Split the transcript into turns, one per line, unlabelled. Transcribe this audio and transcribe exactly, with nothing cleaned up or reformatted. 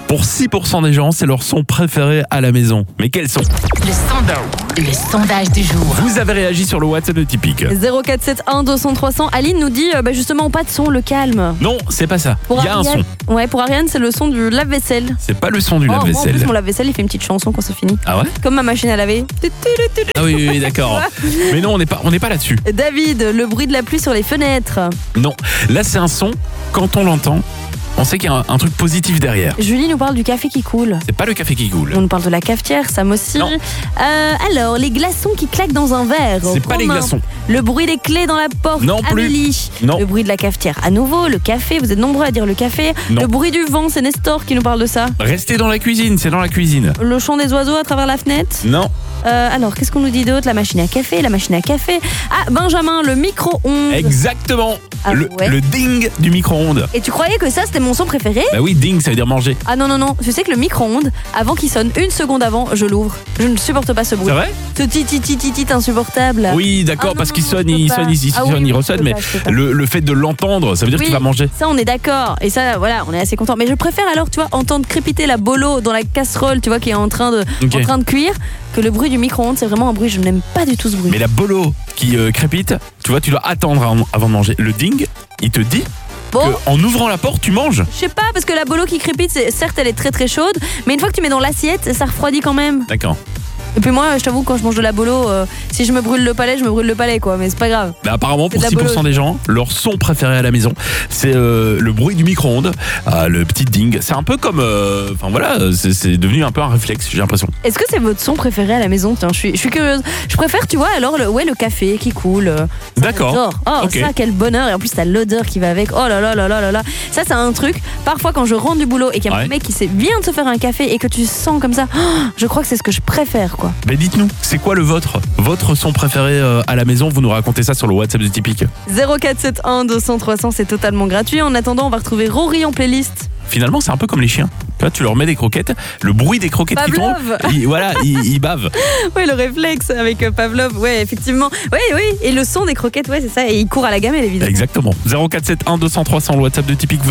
Pour six pour cent des gens, c'est leur son préféré à la maison. Mais quels sont ?
Le sondage, le sondage du jour.
Vous avez réagi sur le WhatsApp de Typique.
zéro quatre sept un deux cents trois cents. Aline nous dit euh, bah justement pas de son, le calme.
Non, c'est pas ça.
Pour
Il y a un
Ariane-
son.
Ouais, pour Ariane, c'est le son du lave-vaisselle.
C'est pas le son du
Oh, moi, en
lave-vaisselle.
plus, mon lave-vaisselle, il fait une petite chanson quand c'est fini.
Ah ouais ?
Comme ma machine à laver.
Ah oui, oui, oui, d'accord. Mais non, on n'est pas, on n'est pas là-dessus.
David, le bruit de la pluie sur les fenêtres.
Non, là c'est un son, quand on l'entend, on sait qu'il y a un, un truc positif derrière.
Julie nous parle du café qui coule.
C'est pas le café qui coule.
On nous parle de la cafetière, Sam aussi.
Non.
Euh, alors, les glaçons qui claquent dans un verre.
C'est pas les
Romain.
glaçons.
Le bruit des clés dans la porte.
Non plus.
Amélie.
Non.
Le bruit de la cafetière. À nouveau, le café. Vous êtes nombreux à dire le café.
Non.
Le bruit du vent, c'est Nestor qui nous parle de ça.
Restez dans la cuisine, c'est dans la cuisine.
Le chant des oiseaux à travers la fenêtre.
Non,
Euh, alors, qu'est-ce qu'on nous dit d'autre? La machine à café, la machine à café. Ah, Benjamin, le micro-ondes.
exactement.
Ah
le,
ouais.
le ding du micro-ondes.
Et tu croyais que ça, c'était mon son préféré?
Bah oui, ding, ça veut dire manger.
Ah non, non, non. Tu sais que le micro-ondes, avant qu'il sonne, une seconde avant, je l'ouvre. Je ne supporte pas ce bruit.
C'est vrai ?
Ce titi-titi-tit insupportable.
Oui, d'accord,
Ah non,
parce
non,
qu'il
non,
sonne,
je peux
il
pas.
sonne, il, il
Ah oui,
sonne,
oui,
il
je
ressonne,
peux
mais
pas, je peux pas.
le, le fait de l'entendre, ça veut dire
Oui.
qu'il va manger.
Ça, on est d'accord. Et ça, voilà, on est assez content. Mais je préfère alors, tu vois, entendre crépiter la bolo dans la casserole, tu vois, qui est en train de,
Ok.
en train de cuire, que le bruit du micro-ondes. C'est vraiment un bruit, je n'aime pas du tout ce bruit.
Mais la bolo qui euh, crépite, tu vois, tu dois attendre avant- avant de manger. Le ding, il te dit
Bon,
qu'en ouvrant la porte, tu manges.
je sais pas, parce que la bolo qui crépite, c'est- certes, elle est très très chaude, mais une fois que tu mets dans l'assiette, ça refroidit quand même.
D'accord.
Et puis moi, je t'avoue, quand je mange de la bolo, euh, si je me brûle le palais, je me brûle le palais, quoi. Mais c'est pas grave.
Bah apparemment,
C'est
pour
de la
six pour cent
bolo.
des gens, leur son préféré à la maison, c'est euh, le bruit du micro-ondes, euh, le petit ding. C'est un peu comme... euh, Enfin voilà, c'est c'est devenu un peu un réflexe, j'ai l'impression.
Est-ce que c'est votre son préféré à la maison? Tiens, je suis, je suis curieuse. Je préfère, tu vois, alors, le, ouais, le café qui coule. euh, ça,
D'accord.
j'adore. Oh,
Ok.
ça, quel bonheur. Et en plus, t'as l'odeur qui va avec. Oh là là là là là là. Ça, c'est un truc. Parfois, quand je rentre du boulot et qu'il y a
Ouais.
un mec qui sait- vient de se faire un café et que tu sens comme ça, oh, je crois que c'est ce que je préfère, quoi.
Mais dites-nous, c'est quoi le vôtre Votre son préféré euh, à la maison? Vous nous racontez ça sur le WhatsApp de Typique.
zéro quatre sept un deux cents trois cents, c'est totalement gratuit. En attendant, on va retrouver Rory en playlist.
Finalement, c'est un peu comme les chiens. Tu vois, tu leur mets des croquettes, le bruit des croquettes qui tombent,
Pavlov.
ils- voilà, ils, ils bavent.
Oui, le réflexe avec euh, Pavlov. Ouais, effectivement. Oui, oui. Et le son des croquettes, ouais, c'est ça. Et il court à la gamelle, évidemment.
Exactement. zéro quatre sept un deux cents trois cents, le WhatsApp de Typique.